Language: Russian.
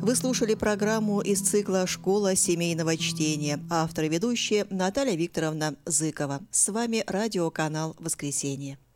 Вы слушали программу из цикла «Школа семейного чтения». Автор и ведущая Наталья Викторовна Зыкова. С вами радиоканал «Воскресенье».